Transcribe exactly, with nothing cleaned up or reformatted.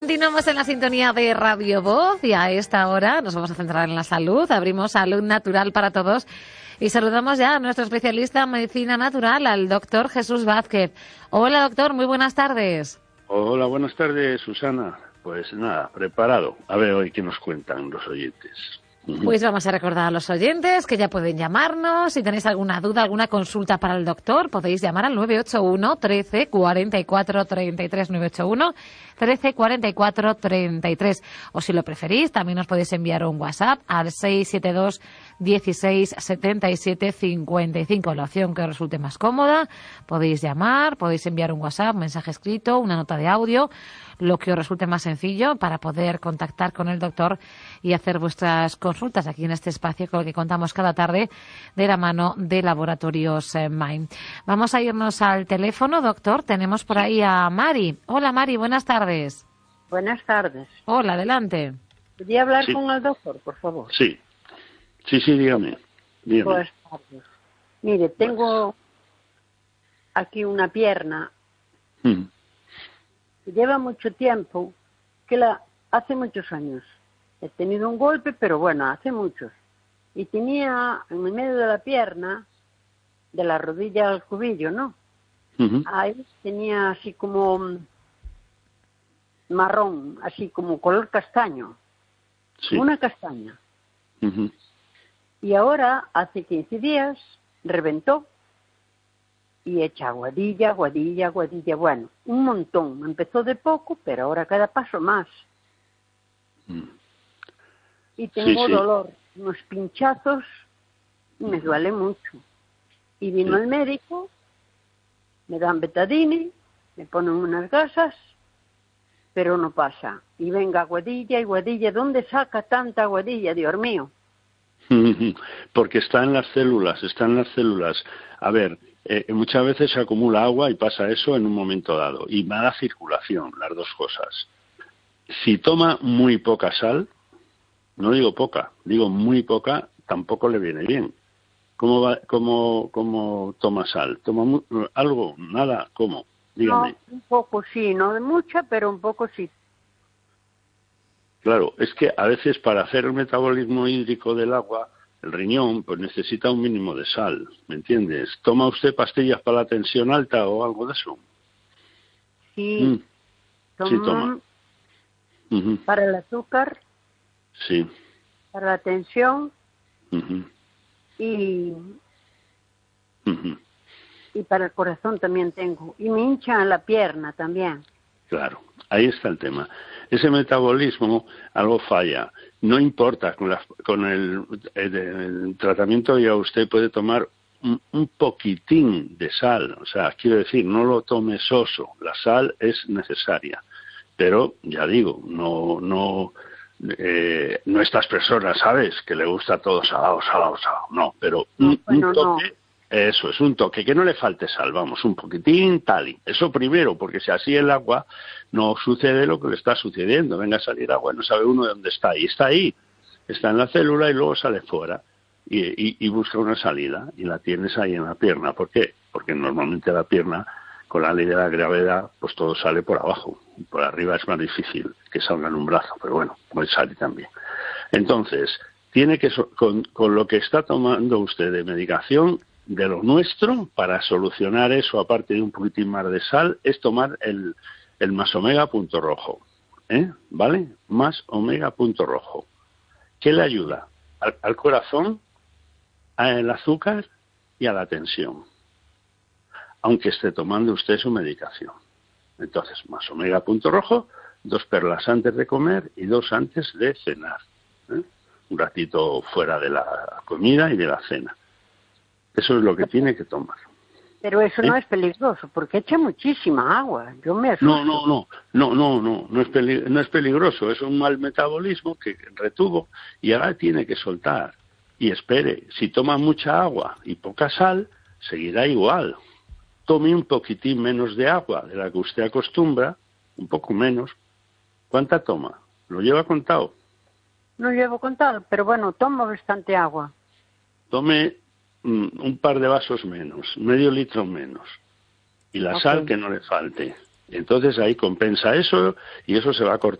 Continuamos en la sintonía de Radio Voz y a esta hora nos vamos a centrar en la salud. Abrimos Salud Natural para Todos y saludamos ya a nuestro especialista en medicina natural, al doctor Jesús Vázquez. Hola, doctor, muy buenas tardes. Hola, buenas tardes, Susana. Pues nada, preparado. A ver hoy qué nos cuentan los oyentes. Pues vamos a recordar a los oyentes que ya pueden llamarnos. Si tenéis alguna duda, alguna consulta para el doctor, podéis llamar al nueve ocho uno, trece, cuarenta y cuatro, treinta y tres, nueve ocho uno, trece, cuarenta y cuatro, treinta y tres. O si lo preferís, también os podéis enviar un WhatsApp al seis siete dos, dieciséis, setenta y siete, cincuenta y cinco. La opción que os resulte más cómoda. Podéis llamar, podéis enviar un WhatsApp, un mensaje escrito, una nota de audio, lo que os resulte más sencillo para poder contactar con el doctor y hacer vuestras consultas aquí en este espacio con el que contamos cada tarde de la mano de Laboratorios Mind. Vamos a irnos al teléfono, doctor. Tenemos por ahí a Mari. Hola, Mari, buenas tardes. Buenas tardes. Hola, adelante. ¿Podría hablar Sí. con el doctor, por favor? Sí, sí, sí, dígame. dígame. Buenas tardes. Mire, tengo aquí una pierna Mm. que lleva mucho tiempo, que la hace muchos años. He tenido un golpe, pero bueno, hace muchos. Y tenía en el medio de la pierna, de la rodilla al cubillo, ¿no? Ujú. Ahí tenía así como mm, marrón, así como color castaño. Sí. Una castaña. Ujú. Y ahora, hace quince días, reventó y echa aguadilla, aguadilla, aguadilla. Bueno, un montón. Empezó de poco, pero ahora cada paso más. Mm. Y tengo Sí, sí. dolor, unos pinchazos, y me duele mucho. Y vino Sí. el médico, me dan betadine, me ponen unas gasas, pero no pasa. Y venga aguadilla, aguadilla. ¿Dónde saca tanta aguadilla, Dios mío? Ujú. Porque está en las células, está en las células. A ver, eh, muchas veces se acumula agua y pasa eso en un momento dado. Y mala circulación, las dos cosas. Si toma muy poca sal, no digo poca, digo muy poca, tampoco le viene bien. ¿Cómo va, cómo, cómo toma sal? ¿Toma mu- algo? ¿Nada? ¿Cómo? Dígame. No, un poco sí, no de mucha, pero un poco sí. Claro, es que a veces para hacer el metabolismo hídrico del agua, el riñón pues necesita un mínimo de sal, ¿me entiendes? ¿Toma usted pastillas para la tensión alta o algo de eso? Sí, Mm, sí, tomo toma. Ujú. para el azúcar, Sí. para la tensión Ujú. y, Ujú. y para el corazón también tengo. Y me hincha la pierna también. Claro, ahí está el tema. Ese metabolismo algo falla. No importa, con, la- con el, el- el tratamiento ya usted puede tomar un, un poquitín de sal. O sea, quiero decir, no lo tome soso. La sal es necesaria. Pero, ya digo, no no eh, no estas personas, ¿sabes? Que le gusta todo salado, salado, salado. No, pero No, un, bueno, un toque... no. Eso es un toque, que no le falte sal, vamos, un poquitín, tal y. Eso primero, porque si así el agua no sucede lo que le está sucediendo. Venga a salir agua, no sabe uno de dónde está. Y está ahí, está en la célula y luego sale fuera y, y, y busca una salida y la tienes ahí en la pierna. ¿Por qué? Porque normalmente la pierna, con la ley de la gravedad, pues todo sale por abajo. Y por arriba es más difícil que salga en un brazo, pero bueno, puede salir también. Entonces, tiene que, so- con, con lo que está tomando usted de medicación, de lo nuestro, para solucionar eso, aparte de un poquitín más de sal, es tomar el, el más omega punto rojo. ¿Eh? ¿Vale? Más omega punto rojo. ¿Qué le ayuda? Al, al corazón, al azúcar y a la tensión. Aunque esté tomando usted su medicación. Entonces, más omega punto rojo, dos perlas antes de comer y dos antes de cenar. ¿Eh? Un ratito fuera de la comida y de la cena. Eso es lo que tiene que tomar. Pero eso ¿Eh? no es peligroso, porque echa muchísima agua. Yo me asusto. No, no, no, no, no, no, no es, peli- no es peligroso, es un mal metabolismo que retuvo y ahora tiene que soltar. Y espere, si toma mucha agua y poca sal, seguirá igual. Tome un poquitín menos de agua de la que usted acostumbra, un poco menos. ¿Cuánta toma? ¿Lo lleva contado? No llevo contado, pero bueno, tomo bastante agua. Tome mm, un par de vasos menos, medio litro menos. Y la Ok. sal que no le falte. Entonces ahí compensa eso y eso se va a cortar.